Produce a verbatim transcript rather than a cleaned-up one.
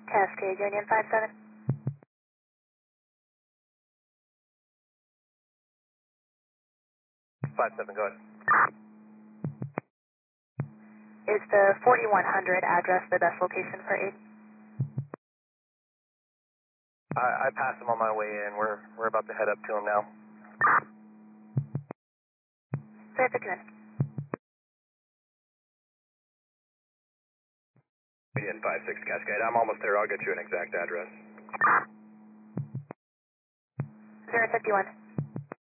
Cascade Union five seven. five seven, go ahead. Is the forty-one hundred address the best location for aid? I, I passed him on my way in. We're we're about to head up to him now. Traffic in. Union five six Cascade. I'm almost there. I'll get you an exact address. zero fifty-one.